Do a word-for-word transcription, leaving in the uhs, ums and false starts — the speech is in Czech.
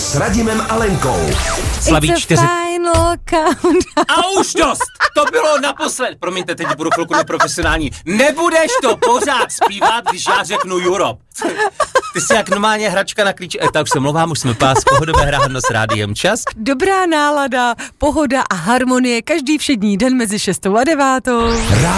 s Radimem a Lenkou. Slaví čtyři. A už dost! To bylo naposled. Promiňte, teď budu chvilku neprofesionální. Nebudeš to pořád zpívat, když já řeknu Europe. Ty jsi jak normálně hračka na klíč. E, tak už se mluvám, už jsme pás pohodové hráhno s rádiem Čas. Dobrá nálada, pohoda a harmonie každý všední den mezi šestou a devátou.